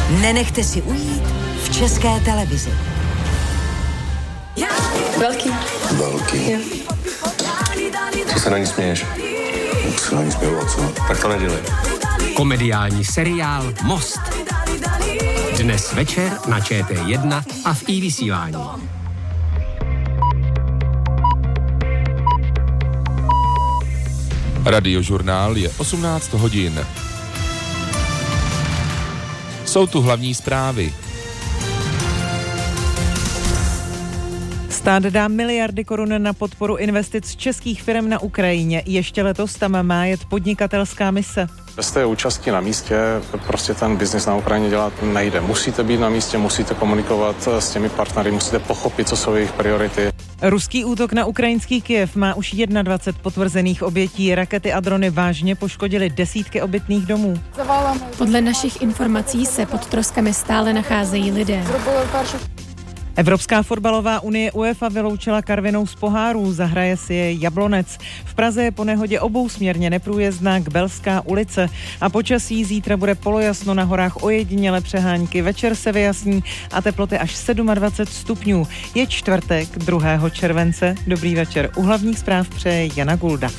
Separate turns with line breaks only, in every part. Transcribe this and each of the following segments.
Nenechte si ujít v České televizi.
Velký. Jo.
Co se na ní směješ?
Se na ní směju, co?
Tak to nedělej.
Komediální seriál Most. Dnes večer na ČT1 a v iVysílání.
Radiožurnál je 18 hodin. Jsou tu hlavní zprávy.
Stát dá miliardy korun na podporu investic českých firm na Ukrajině. Ještě letos tam má jet podnikatelská mise.
Bez té účasti na místě prostě ten biznis na Ukrajině dělat nejde. Musíte být na místě, musíte komunikovat s těmi partnery, musíte pochopit, co jsou jejich priority.
Ruský útok na ukrajinský Kyjev má už 21 potvrzených obětí. Rakety a drony vážně poškodily desítky obytných domů.
Podle našich informací se pod troskami stále nacházejí lidé.
Evropská fotbalová unie UEFA vyloučila Karvinou z pohárů, zahraje si je Jablonec. V Praze je po nehodě obousměrně neprůjezdná Kbelská ulice a počasí zítra bude polojasno, na horách ojediněle přehánky, večer se vyjasní a teploty až 27 stupňů. Je čtvrtek 2. července. Dobrý večer. U hlavních zpráv přeje Jana Gulda.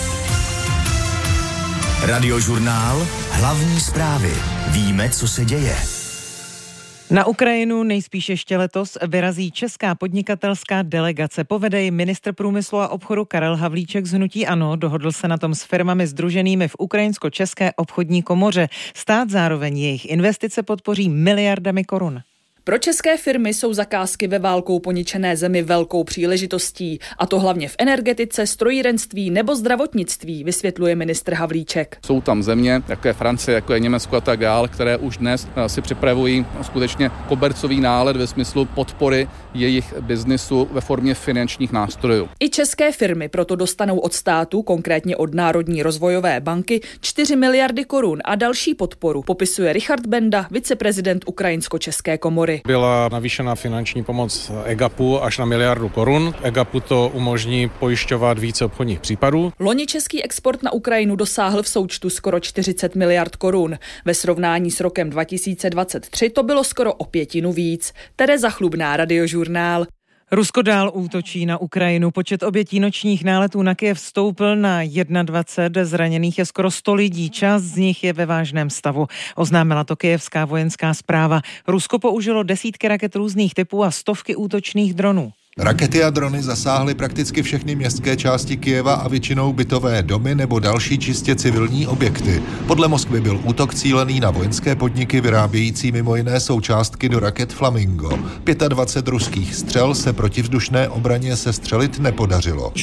Radiožurnál, hlavní zprávy. Víme, co se děje.
Na Ukrajinu nejspíš ještě letos vyrazí česká podnikatelská delegace. Povede ji ministr průmyslu a obchodu Karel Havlíček z hnutí ANO. Dohodl se na tom s firmami sdruženými v Ukrajinsko-české obchodní komoře. Stát zároveň jejich investice podpoří miliardami korun.
Pro české firmy jsou zakázky ve válkou poničené zemi velkou příležitostí, a to hlavně v energetice, strojírenství nebo zdravotnictví, vysvětluje ministr Havlíček.
Jsou tam země, jako je Francie, jako je Německo a tak dál, které už dnes si připravují skutečně kobercový nálet ve smyslu podpory jejich biznisu ve formě finančních nástrojů.
I české firmy proto dostanou od státu, konkrétně od Národní rozvojové banky, 4 miliardy korun a další podporu, popisuje Richard Benda, viceprezident Ukrajinsko-české komory.
Byla navýšena finanční pomoc EGAPu až na 1 miliardu korun. EGAPu to umožní pojišťovat více obchodních případů.
Loni český export na Ukrajinu dosáhl v součtu skoro 40 miliard korun. Ve srovnání s rokem 2023 to bylo skoro o 1/5 víc. Tereza Chlubná, Radiožurnál.
Rusko dál útočí na Ukrajinu. Počet obětí nočních náletů na Kyjev stoupl na 21, zraněných je skoro 100 lidí. Část z nich je ve vážném stavu. Oznámila to kyjevská vojenská správa. Rusko použilo desítky raket různých typů a stovky útočných dronů.
Rakety a drony zasáhly prakticky všechny městské části Kyjeva a většinou bytové domy nebo další čistě civilní objekty. Podle Moskvy byl útok cílený na vojenské podniky vyrábějící mimo jiné součástky do raket Flamingo. 25 ruských střel se protivzdušné obraně sestřelit nepodařilo.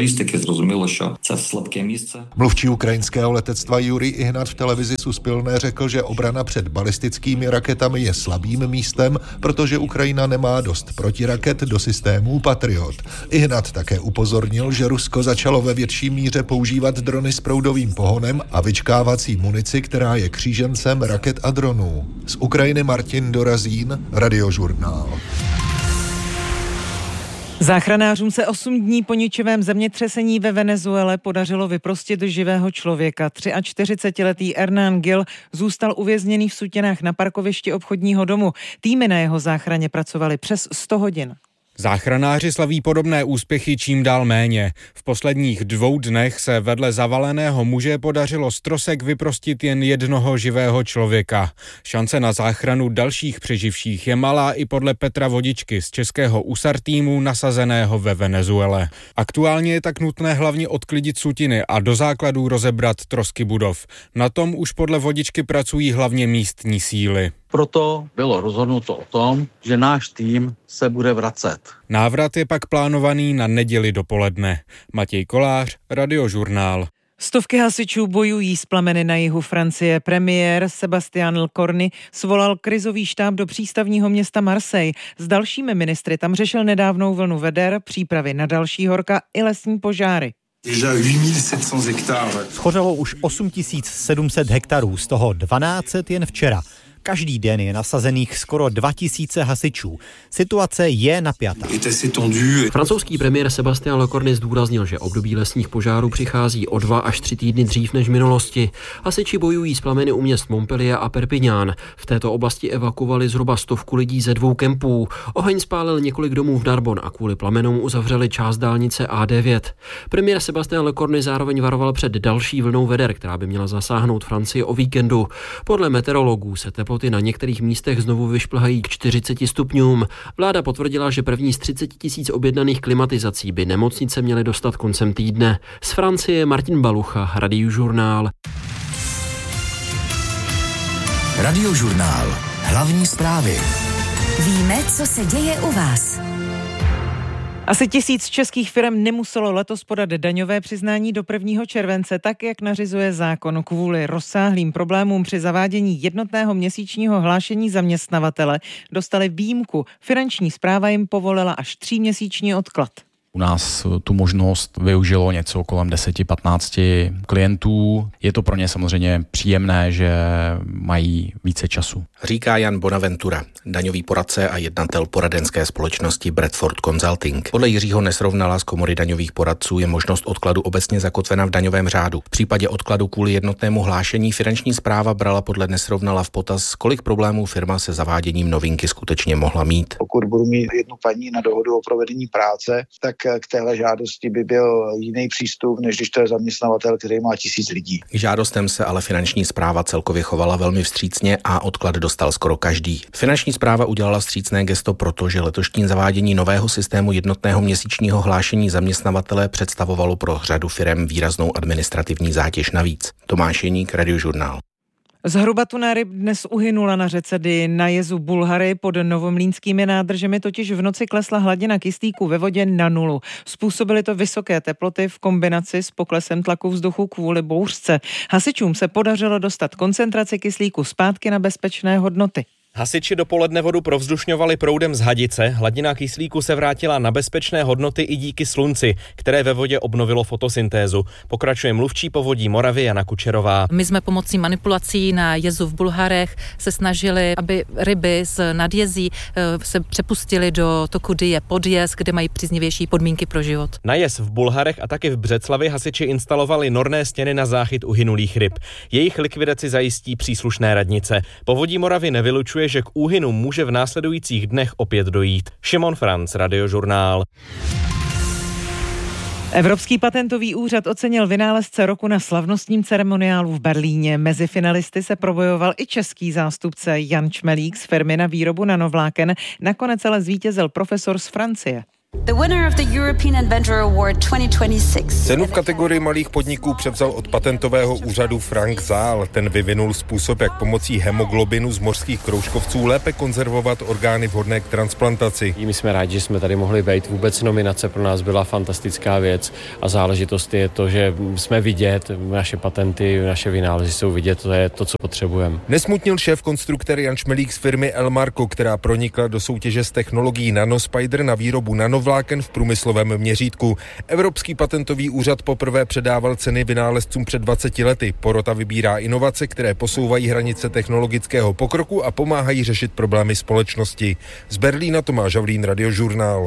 Mluvčí ukrajinského letectva Jurij Ihnat v televizi Suspilné řekl, že obrana před balistickými raketami je slabým místem, protože Ukrajina nemá dost protiraket do systému Patriot. Ihnat také upozornil, že Rusko začalo ve větší míře používat drony s proudovým pohonem a vyčkávací munici, která je křížencem raket a dronů. Z Ukrajiny Martin Dorazín, Radiožurnál.
Záchranářům se 8 dní po ničivém zemětřesení ve Venezuele podařilo vyprostit živého člověka. 43letý Hernán Gil zůstal uvězněný v sutěnách na parkovišti obchodního domu. Týmy na jeho záchraně pracovaly přes 100 hodin.
Záchranáři slaví podobné úspěchy čím dál méně. V posledních 2 dnech se vedle zavaleného muže podařilo z trosek vyprostit jen jednoho živého člověka. Šance na záchranu dalších přeživších je malá i podle Petra Vodičky z českého USAR týmu nasazeného ve Venezuele. Aktuálně je tak nutné hlavně odklidit sutiny a do základů rozebrat trosky budov. Na tom už podle Vodičky pracují hlavně místní síly.
Proto bylo rozhodnuto o tom, že náš tým se bude vracet.
Návrat je pak plánovaný na neděli dopoledne. Matěj Kolář, Radiožurnál.
Stovky hasičů bojují s plameny na jihu Francie. Premiér Sébastien Lecornu svolal krizový štáb do přístavního města Marseille. S dalšími ministry tam řešil nedávnou vlnu veder, přípravy na další horka i lesní požáry.
Schořelo už 8700 hektarů, z toho 1200 jen včera. každý den je nasazených skoro 2000 hasičů. Situace je napjatá.
Francouzský premiér Sébastien Lecornu zdůraznil, že období lesních požárů přichází o 2 až 3 týdny dřív než v minulosti. Hasiči bojují s plameny u měst Montpellier a Perpignan. V této oblasti evakuovali zhruba 100 lidí ze 2 kempů. Oheň spálil několik domů v Narbonne a kvůli plamenům uzavřeli část dálnice A9. Premiér Sébastien Lecornu zároveň varoval před další vlnou veder, která by měla zasáhnout Francii o víkendu. Podle meteorologů se teploty na některých místech znovu vyšplhají k 40 stupňům. Vláda potvrdila, že první z 30 000 objednaných klimatizací by nemocnice měly dostat koncem týdne. Z Francie Martin Balucha, Radiožurnál.
Radiožurnál. Hlavní zprávy.
Víme, co se děje u vás.
Asi 1000 českých firm nemuselo letos podat daňové přiznání do 1. července, tak jak nařizuje zákon. Kvůli rozsáhlým problémům při zavádění jednotného měsíčního hlášení zaměstnavatele dostali výjimku. Finanční správa jim povolila až 3měsíční odklad.
U nás tu možnost využilo něco kolem 10-15 klientů. Je to pro ně samozřejmě příjemné, že mají více času.
Říká Jan Bonaventura, daňový poradce a jednatel poradenské společnosti Bradford Consulting. Podle Jiřího Nesrovnala z Komory daňových poradců je možnost odkladu obecně zakotvena v daňovém řádu. V případě odkladu kvůli jednotnému hlášení Finanční správa brala podle Nesrovnala v potaz, kolik problémů firma se zaváděním novinky skutečně mohla mít.
Pokud budu mít jednu paní na dohodu o provedení práce, tak k téhle žádosti by byl jiný přístup, než když to je zaměstnavatel, který má 1000 lidí.
K žádostem se ale Finanční správa celkově chovala velmi vstřícně a odklad dostal skoro každý. Finanční správa udělala vstřícné gesto, protože letošní zavádění nového systému jednotného měsíčního hlášení zaměstnavatele představovalo pro řadu firem výraznou administrativní zátěž navíc. Tomáš Jeník, Radiožurnál.
Zhruba tuna ryb dnes uhynula na řece Dyji na jezu Bulhary pod novomlýnskými nádržemi, totiž v noci klesla hladina kyslíku ve vodě na 0. Způsobily to vysoké teploty v kombinaci s poklesem tlaku vzduchu kvůli bouřce. Hasičům se podařilo dostat koncentraci kyslíku zpátky na bezpečné hodnoty.
Hasiči dopoledne vodu provzdušňovali proudem z hadice, hladina kyslíku se vrátila na bezpečné hodnoty i díky slunci, které ve vodě obnovilo fotosyntézu. Pokračuje mluvčí Povodí Moravy Jana Kučerová.
My jsme pomocí manipulací na jezu v Bulharech se snažili, aby ryby z nadjezí se přepustily do toku Dyje pod jez, kde mají příznivější podmínky pro život.
Na jez v Bulharech a taky v Břeclavi hasiči instalovali norné stěny na záchyt uhynulých ryb. Jejich likvidaci zajistí příslušné radnice. Povodí Moravy nevylučuje, že k úhynu může v následujících dnech opět dojít. Šimon Franc, Radiožurnál.
Evropský patentový úřad ocenil vynálezce roku na slavnostním ceremoniálu v Berlíně. Mezi finalisty se probojoval i český zástupce Jan Čmelík z firmy na výrobu nanovláken. Nakonec ale zvítězil profesor z Francie.
The winner of the European Inventor Award 2026.
Cenu v kategorii malých podniků převzal od patentového úřadu Frank Zahl. Ten vyvinul způsob, jak pomocí hemoglobinu z mořských kroužkovců lépe konzervovat orgány vhodné k transplantaci.
My jsme rádi, že jsme tady mohli být. Vůbec nominace pro nás byla fantastická věc a záležitost je to, že jsme vidět, naše patenty, naše vynálezy jsou vidět, to je to, co potřebujeme.
Nesmutnil šéf konstruktor Jan Čmelík z firmy Elmarco, která pronikla do soutěže s technologií Nanospider na výrobu nanovláken v průmyslovém měřítku. Evropský patentový úřad poprvé předával ceny vynálezcům před 20 lety. Porota vybírá inovace, které posouvají hranice technologického pokroku a pomáhají řešit problémy společnosti. Z Berlína Tomáš Havlín, Radiožurnál.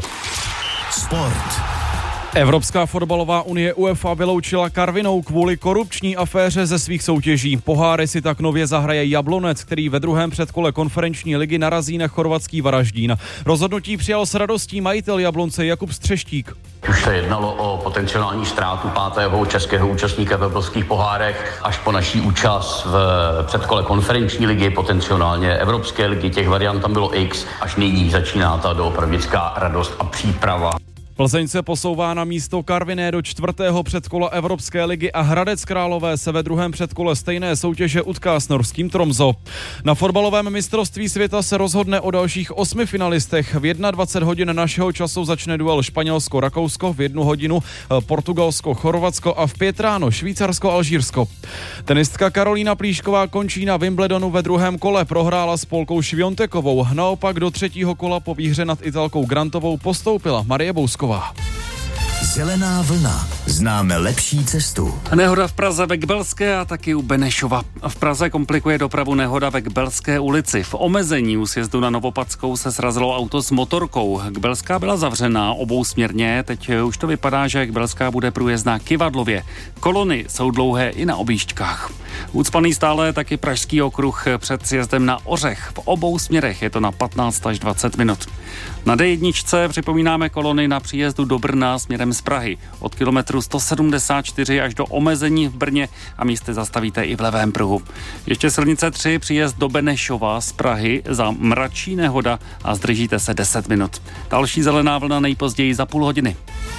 Sport.
Evropská fotbalová unie UEFA vyloučila Karvinou kvůli korupční aféře ze svých soutěží. Poháry si tak nově zahraje Jablonec, který ve druhém předkole konferenční ligy narazí na chorvatský Varaždín. Rozhodnutí přijal s radostí majitel Jablonce Jakub Střeštík.
Už se jednalo o potenciální ztrátu 5. českého účastníka v evropských pohárech až po naší účast v předkole konferenční ligy, potenciálně evropské ligy. Těch variant tam bylo X, až nyní začíná ta doopravdická radost a příprava.
Plzeň se posouvá na místo Karviné do 4. předkola Evropské ligy a Hradec Králové se ve druhém předkole stejné soutěže utká s norským Tromso. Na fotbalovém mistrovství světa se rozhodne o dalších 8 finalistech. V 21 hodin našeho času začne duel Španělsko-Rakousko, v 1 hodinu Portugalsko-Chorvatsko a v 5 ráno Švýcarsko-Alžírsko. Tenistka Karolína Plíšková končí na Wimbledonu ve druhém kole, prohrála s Polkou Šviontekovou. Naopak do 3. kola po výhře nad Italkou Grantovou postoupila Marie Bousková.
Zelená vlna. známe lepší cestu.
Nehoda v Praze ve Kbelské a taky u Benešova. V Praze komplikuje dopravu nehoda ve Kbelské ulici. V omezení u sjezdu na Novopadskou se srazilo auto s motorkou. Kbelská byla zavřená obousměrně, teď už to vypadá, že Kbelská bude průjezdná Kyvadlově. Kolony jsou dlouhé i na objížďkách. Ucpaný stále taky Pražský okruh před sjezdem na Ořech. V obou směrech je to na 15 až 20 minut. Na D1 připomínáme kolony na příjezdu do Brna směrem z Prahy. Od kilometru 174 až do omezení v Brně a místy zastavíte i v levém pruhu. Ještě silnice 3, příjezd do Benešova z Prahy za mračí nehoda a zdržíte se 10 minut. Další zelená vlna nejpozději za půl hodiny.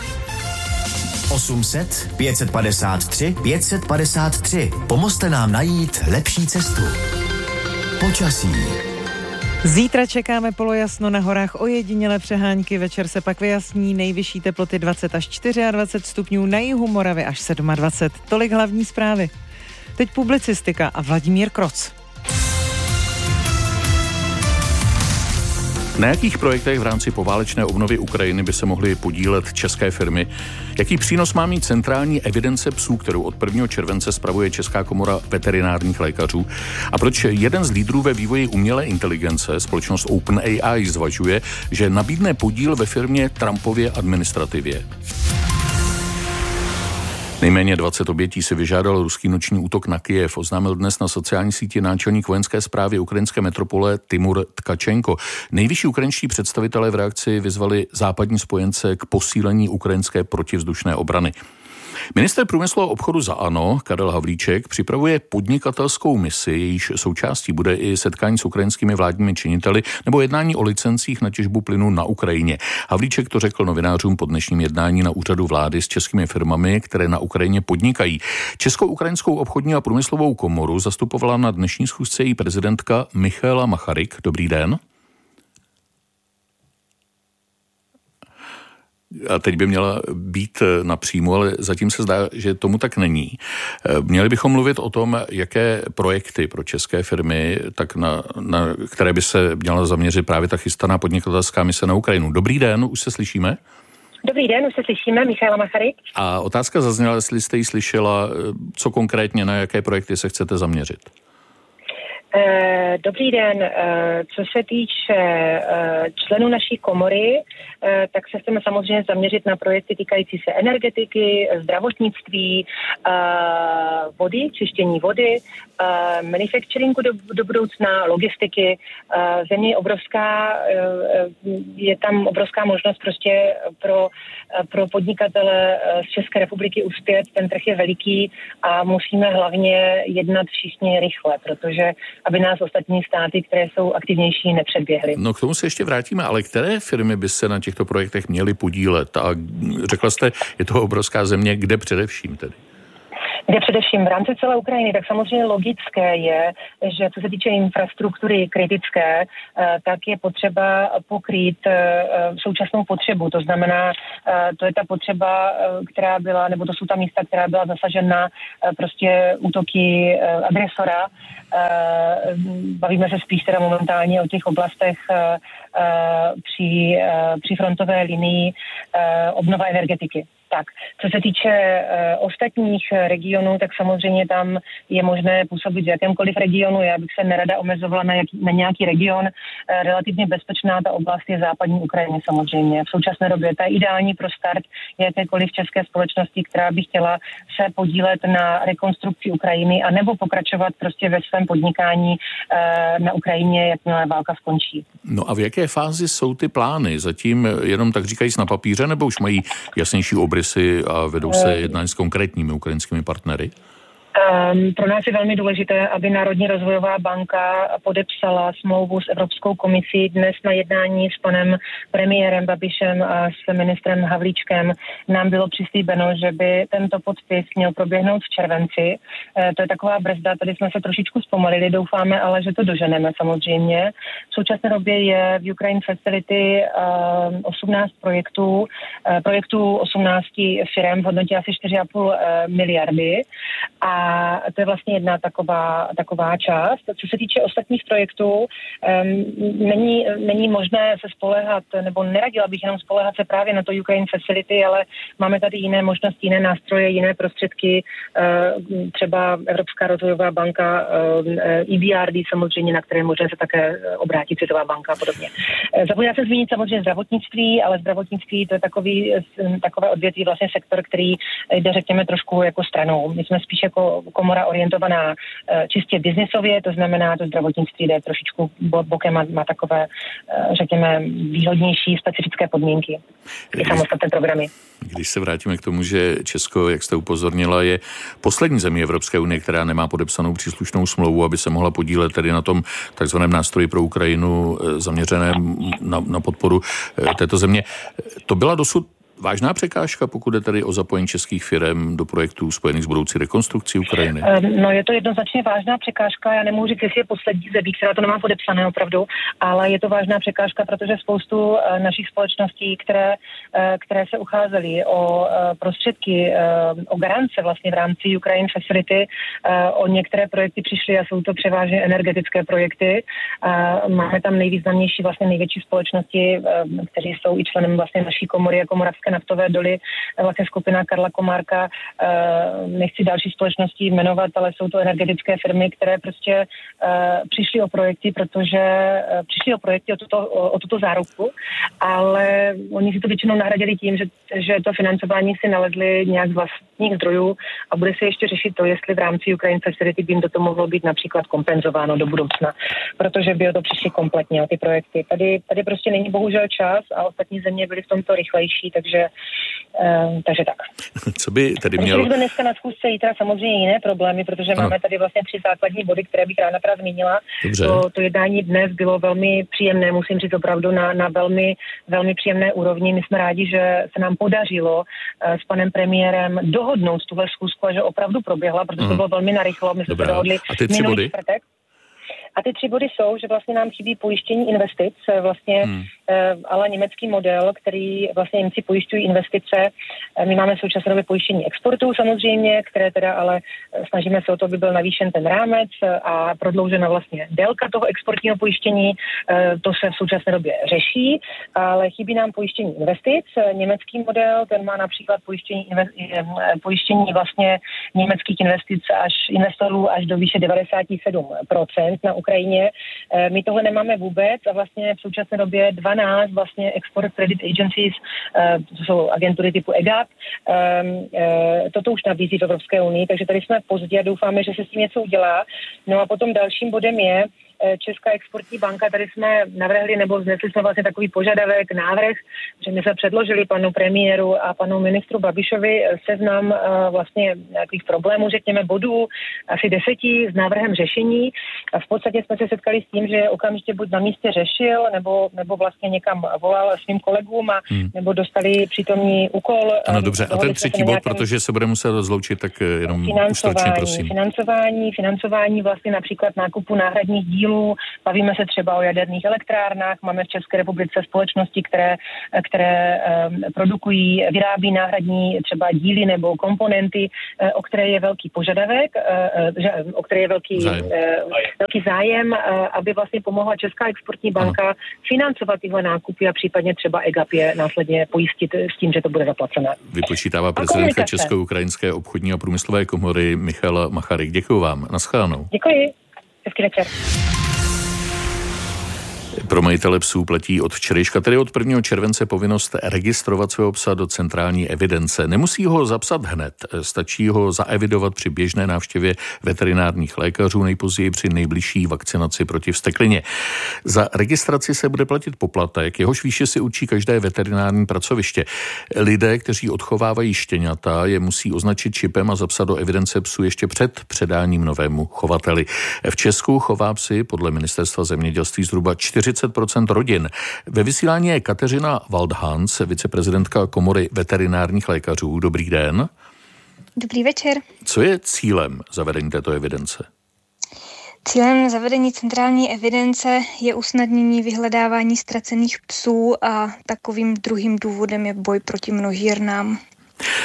800 553 553. Pomozte nám najít lepší cestu. Počasí.
Zítra čekáme polojasno na horách, ojedinělé přehánky, večer se pak vyjasní, nejvyšší teploty 20 až 24 stupňů, na jihu Moravy až 27. Tolik hlavní zprávy. Teď publicistika a Vladimír Kroc.
Na jakých projektech v rámci poválečné obnovy Ukrajiny by se mohly podílet české firmy? Jaký přínos má mít centrální evidence psů, kterou od 1. července spravuje Česká komora veterinárních lékařů? A proč jeden z lídrů ve vývoji umělé inteligence, společnost OpenAI, zvažuje, že nabídne podíl ve firmě Trumpově administrativě? Nejméně 20 obětí si vyžádal ruský noční útok na Kyjev, oznámil dnes na sociální síti náčelník vojenské správy ukrajinské metropole Timur Tkačenko. Nejvyšší ukrajinští představitelé v reakci vyzvali západní spojence k posílení ukrajinské protivzdušné obrany. Ministr průmyslu a obchodu za ANO, Karel Havlíček, připravuje podnikatelskou misi, jejíž součástí bude i setkání s ukrajinskými vládními činiteli nebo jednání o licencích na těžbu plynu na Ukrajině. Havlíček to řekl novinářům po dnešním jednání na úřadu vlády s českými firmami, které na Ukrajině podnikají. Českou ukrajinskou obchodní a průmyslovou komoru zastupovala na dnešní schůzce její prezidentka Michaela Macharik. Dobrý den. A teď by měla být napřímo, ale zatím se zdá, že tomu tak není. Měli bychom mluvit o tom, jaké projekty pro české firmy, tak na které by se měla zaměřit právě ta chystaná podnikatelská mise na Ukrajinu. Dobrý den, už se slyšíme?
Dobrý den, už se slyšíme, Michaela Macharik.
A otázka zazněla, jestli jste ji slyšela, co konkrétně, na jaké projekty se chcete zaměřit?
Dobrý den. Co se týče členů naší komory, tak se chceme samozřejmě zaměřit na projekty týkající se energetiky, zdravotnictví, vody, čištění vody, manufacturingu do budoucna, logistiky. Země je obrovská, je tam obrovská možnost prostě pro podnikatele z České republiky uspět. Ten trh je veliký a musíme hlavně jednat všichni rychle, protože aby nás ostatní státy, které jsou aktivnější, nepředběhly.
No k tomu se ještě vrátíme, ale které firmy by se na těchto projektech měly podílet? A řekla jste, je to obrovská země, kde především tedy?
Kde především v rámci celé Ukrajiny, tak samozřejmě logické je, že co se týče infrastruktury kritické, tak je potřeba pokrýt současnou potřebu. To znamená, to je ta potřeba, která byla, nebo to jsou ta místa, která byla zasažena prostě útoky agresora. Bavíme se spíš teda momentálně o těch oblastech při frontové linii obnova energetiky. Tak, co se týče ostatních regionů, tak samozřejmě tam je možné působit v jakémkoliv regionu. Já bych se nerada omezovala na nějaký region. Relativně bezpečná ta oblast je západní Ukrajina samozřejmě. V současné době ta je ideální pro start jakékoliv české společnosti, která by chtěla se podílet na rekonstrukci Ukrajiny a nebo pokračovat prostě ve svém podnikání na Ukrajině, jakmile válka skončí.
No a v jaké fázi jsou ty plány? Zatím jenom tak říkajíc na papíře, nebo už mají jasnější obrysy a vedou se jednání s konkrétními ukrajinskými partnery?
Pro nás je velmi důležité, aby Národní rozvojová banka podepsala smlouvu s Evropskou komisí. Dnes na jednání s panem premiérem Babišem a s ministrem Havlíčkem nám bylo přislíbeno, že by tento podpis měl proběhnout v červenci. To je taková brzda, tady jsme se trošičku zpomalili, doufáme, ale že to doženeme samozřejmě. V současné době je v Ukraine Facility 18 projektů 18 firem v hodnotě asi 4,5 miliardy a A to je vlastně jedna taková část. Co se týče ostatních projektů, není možné se spoléhat, nebo neradila bych jenom spoléhat se právě na to Ukraine Facility, ale máme tady jiné možnosti, jiné nástroje, jiné prostředky, třeba Evropská rozvojová banka, EBRD samozřejmě, na které možná se také obrátit Světová banka a podobně. Zapomněla jsem zmínit samozřejmě zdravotnictví, ale zdravotnictví to je takové odvětví, vlastně sektor, který jde, řekněme, trošku jako stranou. My jsme spíš jako komora orientovaná čistě biznisově, to znamená, to zdravotnictví jde trošičku bokem, má takové, řekněme, výhodnější specifické podmínky i samostatné programy.
Když se vrátíme k tomu, že Česko, jak jste upozornila, je poslední zemí Evropské unie, která nemá podepsanou příslušnou smlouvu, aby se mohla podílet tedy na tom takzvaném nástroji pro Ukrajinu zaměřeném na podporu této země. To byla dosud vážná překážka, pokud je tady o zapojení českých firem do projektů spojených s budoucí rekonstrukcí Ukrajiny?
No, je to jednoznačně vážná překážka. Já nemůžu říct, jestli je poslední zemí, která to nemá podepsané opravdu, ale je to vážná překážka, protože spoustu našich společností, které se ucházely o prostředky, o garance vlastně v rámci Ukraine Facility, o některé projekty přišly a jsou to převážně energetické projekty. Máme tam nejvýznamnější, vlastně největší společnosti, kteří jsou i členem vlastně naší komory jako Moravské naftové doly, vlastně skupina Karla Komárka, nechci další společnosti jmenovat, ale jsou to energetické firmy, které prostě přišly o projekty, o tuto záruku, ale oni si to většinou nahradili tím, že to financování si nalezli nějak z vlastních zdrojů a bude se ještě řešit to, jestli v rámci Ukraine Facility by jim to mohlo být například kompenzováno do budoucna, protože by o to přišli kompletně, o ty projekty. Tady prostě není bohužel čas a ostatní země byly v tomto rychlejší, takže tak.
Co by tedy měl...
Jsme dneska na schůzce Jitra samozřejmě jiné problémy, protože máme tady vlastně 3 základní body, které bych ráda zmínila. To jednání dnes bylo velmi příjemné, musím říct opravdu na velmi, velmi příjemné úrovni. My jsme rádi, že se nám podařilo s panem premiérem dohodnout tuhle schůzku a že opravdu proběhla, protože to bylo velmi narychlo. My jsme se dohodli minulý čtvrtek. A ty 3 body jsou, že vlastně nám chybí pojištění investic, vlastně ale německý model, který vlastně Němci pojišťují investice. My máme v současné době pojištění exportů samozřejmě, které teda ale snažíme se o to, aby byl navýšen ten rámec a prodloužena vlastně délka toho exportního pojištění. To se v současné době řeší, ale chybí nám pojištění investic. Německý model, ten má například pojištění vlastně německých investorů až do výše 97% na Ukrajině. My tohle nemáme vůbec a vlastně v současné době 12 vlastně Export Credit Agencies, to jsou agentury typu EGAP, toto už nabízí v Evropské unii, takže tady jsme pozdě a doufáme, že se s tím něco udělá. No a potom dalším bodem je Česká exportní banka, tady jsme navrhli nebo vznesli jsme vlastně takový požadavek, návrh, že my jsme předložili panu premiéru a panu ministru Babišovi seznam vlastně nějakých problémů, řekněme bodů, asi 10 s návrhem řešení. A v podstatě jsme se setkali s tím, že okamžitě buď na místě řešil, nebo vlastně někam volal svým kolegům a nebo dostali přítomní úkol.
Ano, dobře. A ten třetí bod, protože se bude muset rozloučit, tak jenom stručně, prosím.
Financování vlastně například nákupu náhradních dílů. Bavíme se třeba o jaderných elektrárnách. Máme v České republice společnosti, které vyrábí náhradní třeba díly nebo komponenty, o které je velký požadavek, o které je velký zájem, aby vlastně pomohla Česká exportní banka financovat tyhle nákupy a případně třeba EGAP je následně pojistit s tím, že to bude zaplacené.
Vypočítává prezidentka Česko-ukrajinské obchodní a průmyslové komory Michala Macharik. Děkuji vám. Naschledanou.
Děkuji. Hezký večer.
Pro majitele psů platí od včerejška, tedy od 1. července, povinnost registrovat svého psa do centrální evidence. Nemusí ho zapsat hned, stačí ho zaevidovat při běžné návštěvě veterinárních lékařů, nejpozději při nejbližší vakcinaci proti vzteklině. Za registraci se bude platit poplatek, jehož výši si určí každé veterinární pracoviště. Lidé, kteří odchovávají štěňata, je musí označit čipem a zapsat do evidence psů ještě před předáním novému chovateli. V Česku chová psy podle Ministerstva zemědělství zhruba 40% rodin. Ve vysílání je Kateřina Waldhans, viceprezidentka Komory veterinárních lékařů. Dobrý den.
Dobrý večer.
Co je cílem zavedení této evidence?
Cílem zavedení centrální evidence je usnadnění vyhledávání ztracených psů a takovým druhým důvodem je boj proti množírnám.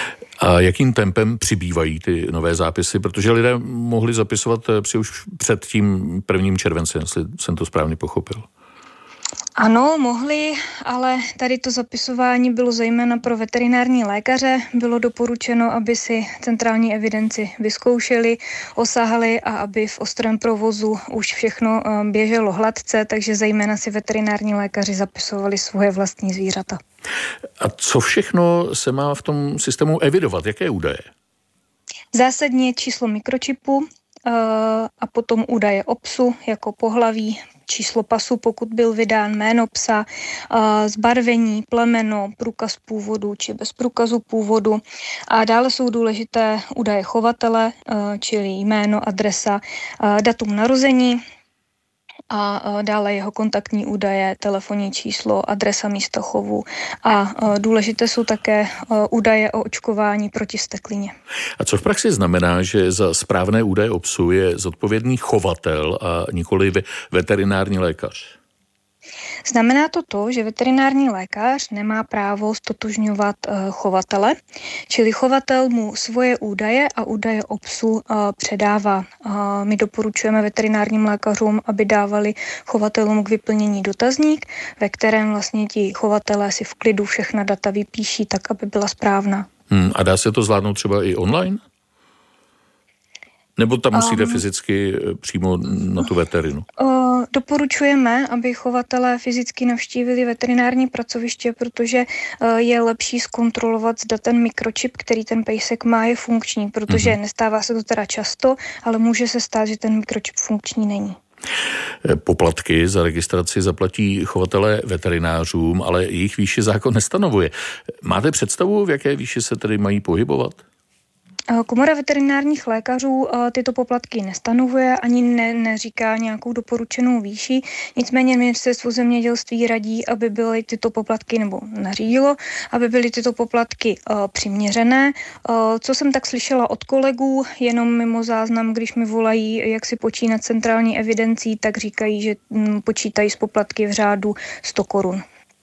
A jakým tempem přibývají ty nové zápisy? Protože lidé mohli zapisovat už před tím 1. červencem, jestli jsem to správně pochopil.
Ano, mohli, ale tady to zapisování bylo zejména pro veterinární lékaře. Bylo doporučeno, aby si centrální evidenci vyzkoušeli, osahali a aby v ostrém provozu už všechno běželo hladce, takže zejména si veterinární lékaři zapisovali svoje vlastní zvířata.
A co všechno se má v tom systému evidovat? Jaké údaje?
Zásadně číslo mikročipu a potom údaje o psu jako pohlaví, číslo pasu, pokud byl vydán, jméno psa, zbarvení, plemeno, průkaz původu či bez průkazu původu. A dále jsou důležité údaje chovatele, čili jméno, adresa, datum narození a dále jeho kontaktní údaje, telefonní číslo, adresa místa chovu a důležité jsou také údaje o očkování proti vzteklině. A
co v praxi znamená, že za správné údaje o psu je zodpovědný chovatel a nikoli veterinární lékař?
Znamená to, že veterinární lékař nemá právo ztotožňovat chovatele, čili chovatel mu svoje údaje a údaje o psu předává. My doporučujeme veterinárním lékařům, aby dávali chovatelům k vyplnění dotazník, ve kterém vlastně ti chovatelé si v klidu všechna data vypíší tak, aby byla správná.
A dá se to zvládnout třeba i online? Nebo tam musíte fyzicky přímo na tu veterinu?
Doporučujeme, aby chovatelé fyzicky navštívili veterinární pracoviště, protože je lepší zkontrolovat, zda ten mikročip, který ten pejsek má, je funkční, protože nestává se to teda často, ale může se stát, že ten mikročip funkční není.
Poplatky za registraci zaplatí chovatelé veterinářům, ale jejich výši zákon nestanovuje. Máte představu, v jaké výši se tedy mají pohybovat?
Komora veterinárních lékařů tyto poplatky nestanovuje ani neříká nějakou doporučenou výši, nicméně Ministerstvo zemědělství radí, aby byly tyto poplatky, nebo nařídilo, aby byly tyto poplatky přiměřené. Co jsem tak slyšela od kolegů, jenom mimo záznam, když mi volají, jak si počínat centrální evidencí, tak říkají, že počítají s poplatky v řádu 100 korun.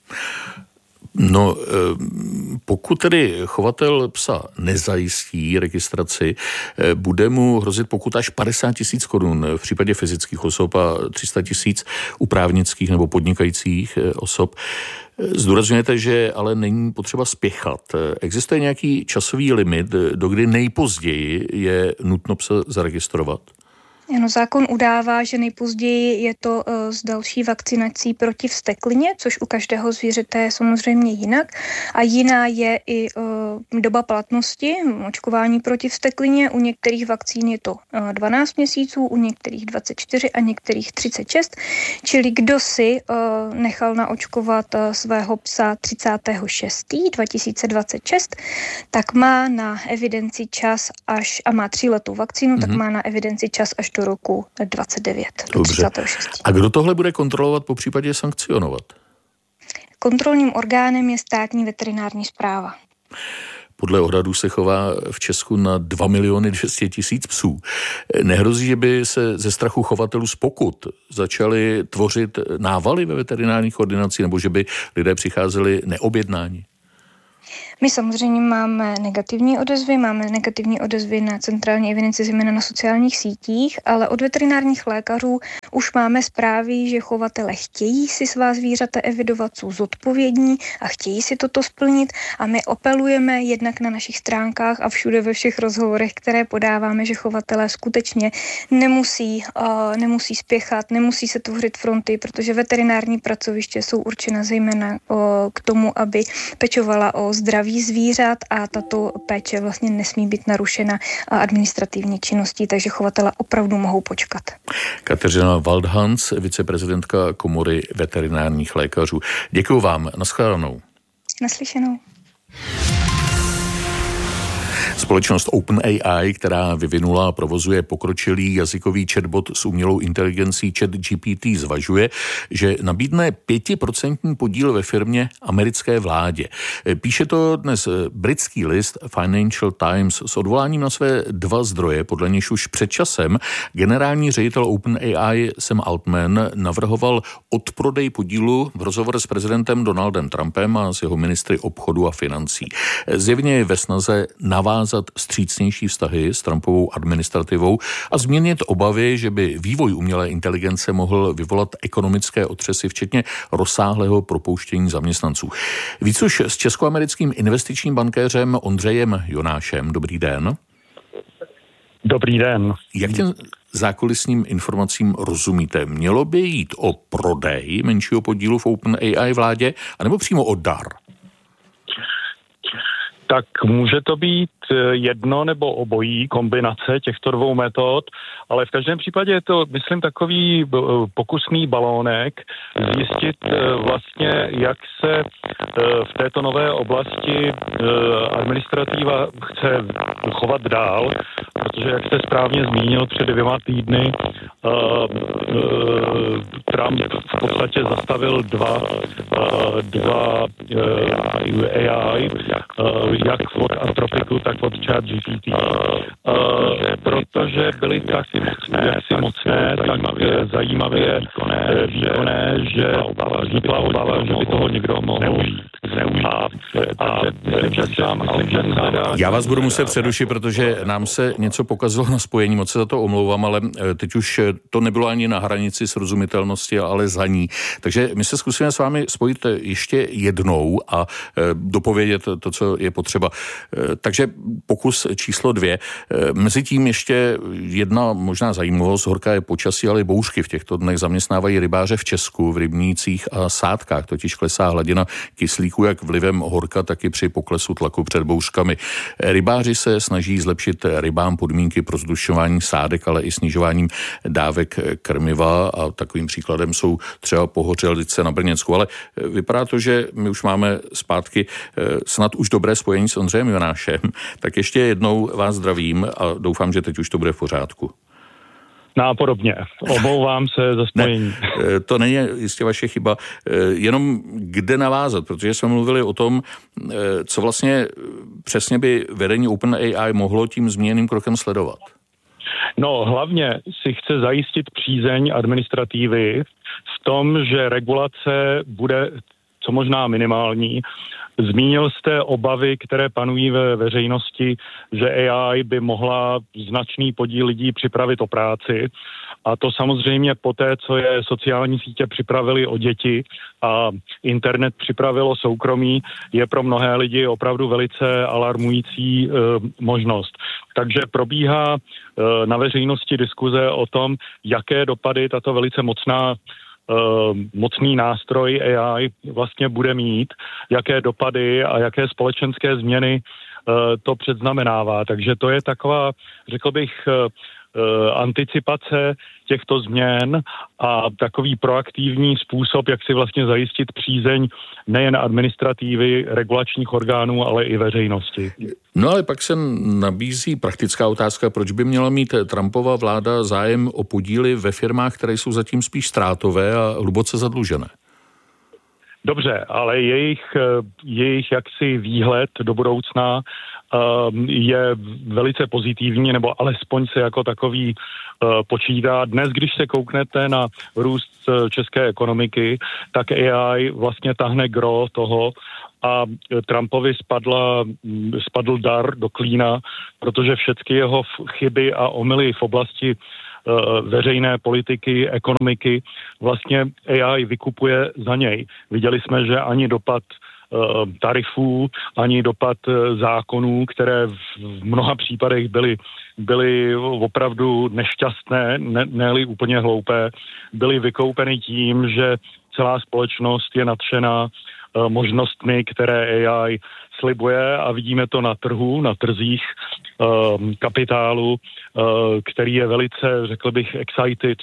No, pokud tedy chovatel psa nezajistí registraci, bude mu hrozit pokuta až 50 000 korun v případě fyzických osob a 300 000 u právnických nebo podnikajících osob. Zdůrazňujete, že ale není potřeba spěchat. Existuje nějaký časový limit, dokdy nejpozději je nutno psa zaregistrovat?
Ano, zákon udává, že nejpozději je to s další vakcinací proti vzteklině, což u každého zvířete je samozřejmě jinak. A jiná je i doba platnosti očkování proti vzteklině. U některých vakcín je to 12 měsíců, u některých 24 a některých 36. Čili kdo si nechal naočkovat svého psa 30.6.2026, tak má na evidenci čas až, a má 3letou vakcínu, tak má na evidenci čas až do roku 29.
Dobře. A kdo tohle bude kontrolovat, po případě sankcionovat?
Kontrolním orgánem je státní veterinární správa.
Podle odhadů se chová v Česku na 2 200 000 psů. Nehrozí, že by se ze strachu chovatelů z pokut začaly tvořit návaly ve veterinárních ordinacích, nebo že by lidé přicházeli neobjednáni?
My samozřejmě máme negativní odezvy na centrální evidenci, zejména na sociálních sítích, ale od veterinárních lékařů už máme zprávy, že chovatelé chtějí si svá zvířata evidovat, jsou zodpovědní a chtějí si toto splnit a my apelujeme jednak na našich stránkách a všude ve všech rozhovorech, které podáváme, že chovatelé skutečně nemusí spěchat, nemusí se tvořit fronty, protože veterinární pracoviště jsou určena zejména k tomu, aby pečovala o zdraví zvířat a tato péče vlastně nesmí být narušena administrativní činností, takže chovatelé opravdu mohou počkat.
Kateřina Waldhans, viceprezidentka Komory veterinárních lékařů. Děkuju vám. Naschledanou.
Naslyšenou.
Společnost OpenAI, která vyvinula a provozuje pokročilý jazykový chatbot s umělou inteligencí ChatGPT, zvažuje, že nabídne 5% podíl ve firmě americké vládě. Píše to dnes britský list Financial Times s odvoláním na své dva zdroje, podle něž už před časem generální ředitel OpenAI Sam Altman navrhoval odprodej podílu v rozhovoru s prezidentem Donaldem Trumpem a s jeho ministry obchodu a financí. Zjevně je ve snaze navázat vstřícnější vztahy s Trumpovou administrativou a zmírnit obavy, že by vývoj umělé inteligence mohl vyvolat ekonomické otřesy, včetně rozsáhlého propouštění zaměstnanců. Víc už s českoamerickým investičním bankéřem Ondřejem Jonášem. Dobrý den.
Dobrý den.
Jak těm zákulisním informacím rozumíte? Mělo by jít o prodej menšího podílu v OpenAI vládě, anebo přímo o dar?
Tak může to být jedno nebo obojí, kombinace těchto dvou metod, ale v každém případě je to, myslím, takový pokusný balónek zjistit vlastně, jak se v této nové oblasti administrativa chce chovat dál, protože, jak jste správně zmínil, před 2 týdny Trump v podstatě zastavil dva AI, jak od Anthropicu, tak od ChatGPT. Protože byly tak mocné, tak zajímavě výkonné, že vznikla obava, že by toho někdo mohl zneužít.
Já vás budu muset přerušit, protože nám se něco pokazilo na spojení, moc se za to omlouvám, ale teď už to nebylo ani na hranici srozumitelnosti, ale za ní. Takže my se zkusíme s vámi spojit ještě jednou a dopovědět to, co je potřeba. Takže pokus číslo 2. Mezitím ještě jedna možná zajímavost. Horká je počasí, ale i bouřky v těchto dnech zaměstnávají rybáře v Česku, v rybnících a sádkách. Totiž klesá hladina kyslíku jak vlivem horka, tak i při poklesu tlaku před bouřkami. Rybáři se snaží zlepšit rybám podmínky pro zdušování sádek, ale i snižováním dávek krmiva a takovým příkladem jsou třeba Pohořelice na Brněnsku. Ale vypadá to, že my už máme zpátky snad už dobré spojení s Ondřejem Jonášem. Tak ještě jednou vás zdravím a doufám, že teď už to bude v pořádku.
Nápodobně. Omlouvám se za spojení.
Ne, to není jistě vaše chyba. Jenom kde navázat, protože jsme mluvili o tom, co vlastně přesně by vedení OpenAI mohlo tím zmíněným krokem sledovat.
No, hlavně si chce zajistit přízeň administrativy v tom, že regulace bude co možná minimální. Zmínil jste obavy, které panují ve veřejnosti, že AI by mohla značný podíl lidí připravit o práci. A to samozřejmě poté, co je sociální sítě připravili o děti a internet připravilo soukromí, je pro mnohé lidi opravdu velice alarmující možnost. Takže probíhá na veřejnosti diskuze o tom, jaké dopady tato velice mocný nástroj AI vlastně bude mít, jaké dopady a jaké společenské změny to předznamenává. Takže to je taková, řekl bych, anticipace těchto změn a takový proaktivní způsob, jak si vlastně zajistit přízeň nejen administrativy, regulačních orgánů, ale i veřejnosti.
No ale pak se nabízí praktická otázka, proč by měla mít Trumpova vláda zájem o podíly ve firmách, které jsou zatím spíš ztrátové a hluboce zadlužené.
Dobře, ale jejich jaksi výhled do budoucna je velice pozitivní, nebo alespoň se jako takový počítá. Dnes, když se kouknete na růst české ekonomiky, tak AI vlastně tahne gro toho a Trumpovi spadl dar do klína, protože všechny jeho chyby a omyly v oblasti veřejné politiky, ekonomiky vlastně AI vykupuje za něj. Viděli jsme, že ani dopad tarifů, ani dopad zákonů, které v mnoha případech byly opravdu nešťastné, ne-li úplně hloupé, byly vykoupeny tím, že celá společnost je nadšená možnostmi, které AI slibuje a vidíme to na trhu, na trzích kapitálu, který je velice, řekl bych, excited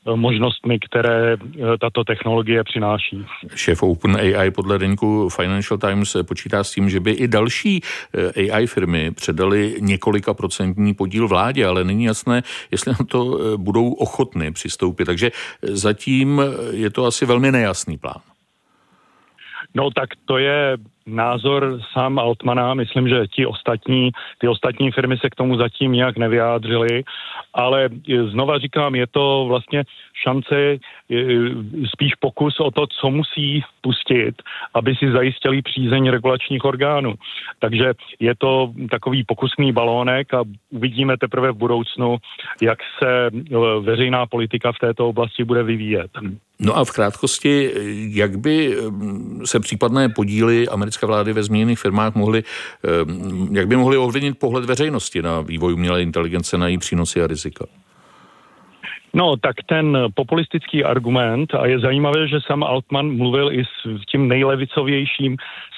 možnostmi, které tato technologie přináší.
Šéf OpenAI podle deníku Financial Times počítá s tím, že by i další AI firmy předali několika procentní podíl vládě, ale není jasné, jestli na to budou ochotny přistoupit. Takže zatím je to asi velmi nejasný plán.
No tak to je názor Sama Altmana. Myslím, že ty ostatní firmy se k tomu zatím nějak nevyjádřily, ale znova říkám, je to vlastně šance, spíš pokus o to, co musí pustit, aby si zajistili přízeň regulačních orgánů. Takže je to takový pokusný balónek a uvidíme teprve v budoucnu, jak se veřejná politika v této oblasti bude vyvíjet.
No a v krátkosti, jak by se případné podíly americké vlády ve zmíněných firmách jak by mohly ovlivnit pohled veřejnosti na vývoj umělé inteligence, na její přínosy a rizika?
No, tak ten populistický argument, a je zajímavé, že Sam Altman mluvil i s tím nejlevicovějším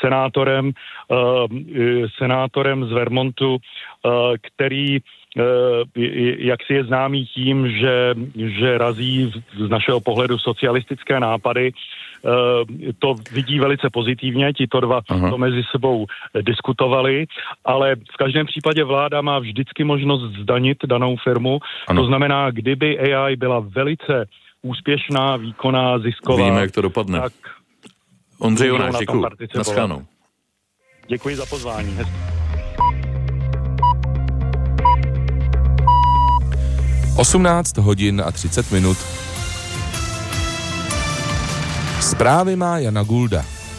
senátorem z Vermontu, který jak si je známý tím, že razí z našeho pohledu socialistické nápady, to vidí velice pozitivně, tito dva to mezi sebou diskutovali, ale v každém případě vláda má vždycky možnost zdanit danou firmu. Ano. To znamená, kdyby AI byla velice úspěšná, výkonná, zisková.
Víme, jak to dopadne. Tak Ondřej Jonáš, děkuji. Naschledanou.
Děkuji za pozvání.
18 hodin a 30 minut. Zprávy má Jana Gulda.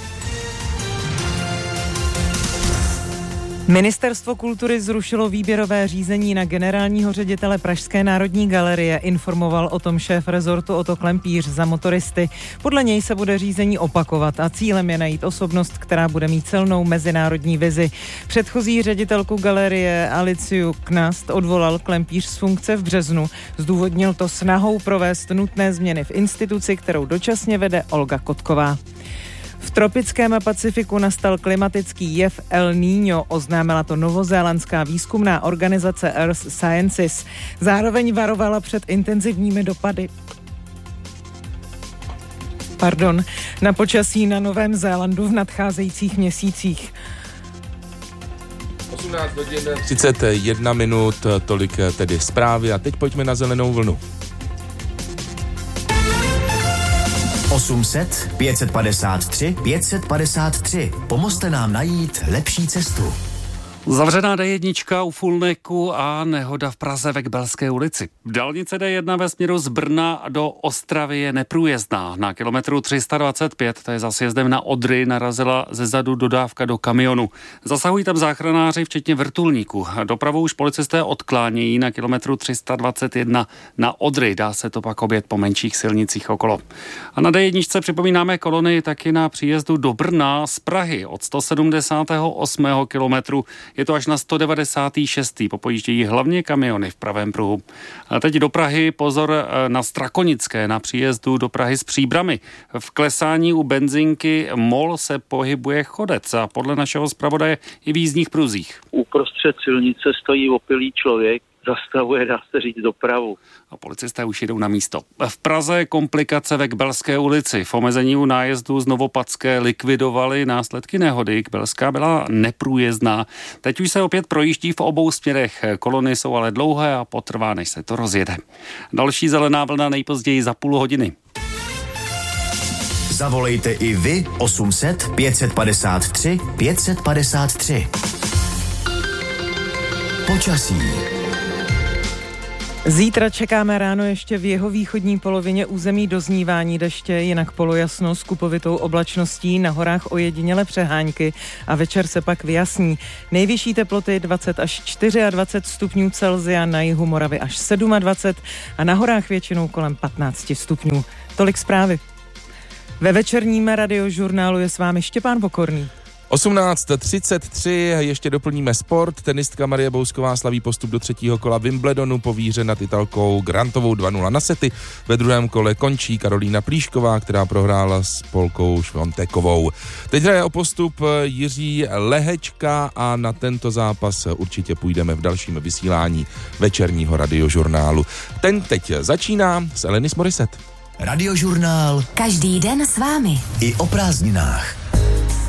Ministerstvo kultury zrušilo výběrové řízení na generálního ředitele Pražské národní galerie, informoval o tom šéf rezortu Otto Klempíř za Motoristy. Podle něj se bude řízení opakovat a cílem je najít osobnost, která bude mít silnou mezinárodní vizi. Předchozí ředitelku galerie Aliciu Knast odvolal Klempíř z funkce v březnu. Zdůvodnil to snahou provést nutné změny v instituci, kterou dočasně vede Olga Kotková. V tropickém Pacifiku nastal klimatický jev El Niño, oznámila to novozélandská výzkumná organizace Earth Sciences. Zároveň varovala před intenzivními dopady na počasí na Novém Zélandu v nadcházejících měsících.
18 hodin 31 minut, tolik tedy zprávy a teď pojďme na zelenou vlnu.
800 553 553. Pomozte nám najít lepší cestu.
Zavřená D1 u Fulneku a nehoda v Praze ve Kbelské ulici. Dálnice D1 ve směru z Brna do Ostravy je neprůjezdná. Na kilometru 325, to je za sjezdem na Odry, narazila zezadu dodávka do kamionu. Zasahují tam záchranáři, včetně vrtulníků. Dopravu už policisté odklánějí na kilometru 321 na Odry. Dá se to pak objet po menších silnicích okolo. A na D1 připomínáme kolony taky na příjezdu do Brna z Prahy od 178. kilometru. Je to až na 196. Popojíždějí hlavně kamiony v pravém pruhu. A teď do Prahy pozor na Strakonické, na příjezdu do Prahy z Příbrami. V klesání u benzinky MOL se pohybuje chodec a podle našeho zpravodaje i v jízdních pruzích.
Uprostřed silnice stojí opilý člověk, zastavuje, dá se říct, dopravu.
A policisté už jedou na místo. V Praze komplikace ve Kbelské ulici. V omezení u nájezdu z Novopadské likvidovali následky nehody. Kbelská byla neprůjezdná. Teď už se opět projíždí v obou směrech. Kolony jsou ale dlouhé a potrvá, než se to rozjede. Další zelená vlna nejpozději za půl hodiny.
Zavolejte i vy 800 553 553. Počasí.
Zítra čekáme ráno ještě v jihovýchodní polovině území doznívání deště, jinak polojasno s kupovitou oblačností, na horách ojediněle přehánky a večer se pak vyjasní. Nejvyšší teploty 20 až 24 stupňů Celsia, na jihu Moravy až 27 a na horách většinou kolem 15 stupňů. Tolik zprávy. Ve večerním radiožurnálu je s vámi Štěpán Pokorný.
18:33, ještě doplníme sport. Tenistka Marie Bousková slaví postup do 3. kola Wimbledonu po výhře nad Italkou Grantovou 2-0 na sety. Ve druhém kole končí Karolína Plíšková, která prohrála s Polkou Švontekovou. Teď hraje o postup Jiří Lehečka a na tento zápas určitě půjdeme v dalším vysílání večerního radiožurnálu. Ten teď začíná s Alanis Morissette.
Radiožurnál.
Každý den s vámi.
I o prázdninách.